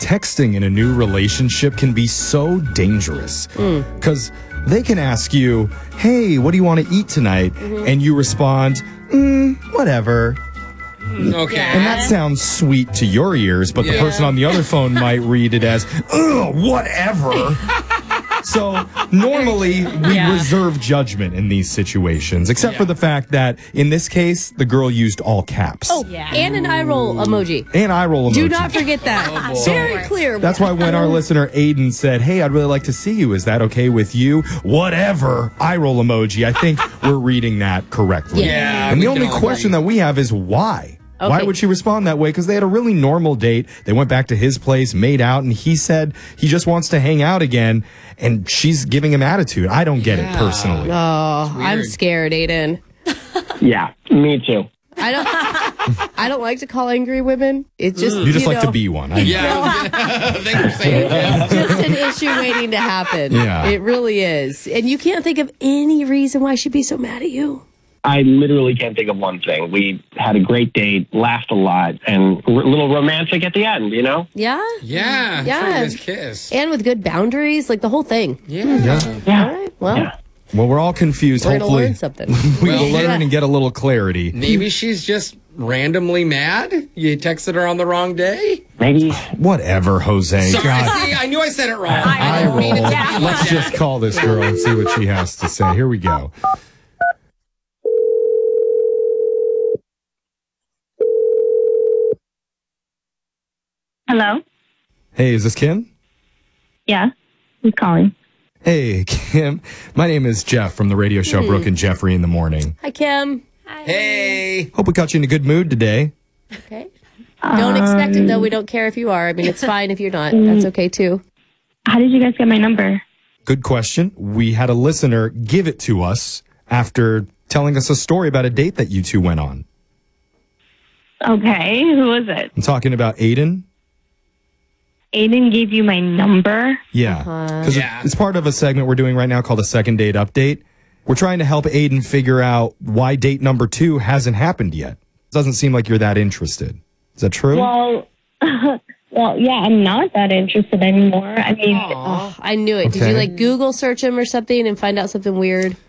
texting in a new relationship can be so dangerous because they can ask you, hey, what do you want to eat tonight? And you respond, whatever. Okay. And that sounds sweet to your ears, but the person on the other phone might read it as, ugh, whatever. So normally we reserve judgment in these situations, except for the fact that in this case, the girl used all caps. Oh, yeah. And an eye roll emoji. And eye roll emoji. Do not forget that. Very clear. That's why when our listener Aiden said, hey, I'd really like to see you, is that okay with you? Whatever. Eye roll emoji. I think we're reading that correctly. Yeah. And the only question that we have is why? Okay. Why would she respond that way? Because they had a really normal date. They went back to his place, made out, and he said he just wants to hang out again, and she's giving him attitude. I don't get it personally. Oh, I'm scared, Aiden. Yeah, me too. I don't like to call angry women. It's just You just like to be one. I know. Yeah. Thanks for saying that. It's just an issue waiting to happen. Yeah. It really is. And you can't think of any reason why she'd be so mad at you. I literally can't think of one thing. We had a great date, laughed a lot, and a little romantic at the end, you know? Yeah? Yeah. Yeah. Sure, nice kiss. And with good boundaries, like the whole thing. Yeah. All right. Well, Well, we're all confused. we're going to Hopefully, learn something. we will learn and get a little clarity. Maybe she's just randomly mad. You texted her on the wrong day. Maybe. Whatever, Jose. Sorry, God. see, I knew I said it wrong. Eye roll. mean it to be like Let's that. just call this girl and see what she has to say. Here we go. Hello? Hey, is this Kim? Yeah. Who's calling? Hey, Kim. My name is Jeff from the radio show Brooke and Jeffrey in the Morning. Hi, Kim. Hey. Hope we got you in a good mood today. Okay. Don't expect it, though. We don't care if you are. I mean, it's fine if you're not. That's okay, too. How did you guys get my number? Good question. We had a listener give it to us after telling us a story about a date that you two went on. Okay. Who was it? I'm talking about Aiden. Aiden gave you my number? Yeah. Because it's part of a segment we're doing right now called a second date update. We're trying to help Aiden figure out why date number 2 hasn't happened yet. Doesn't seem like you're that interested. Is that true? Well, yeah, I'm not that interested anymore. I mean, I knew it. Did you, like, Google search him or something and find out something weird?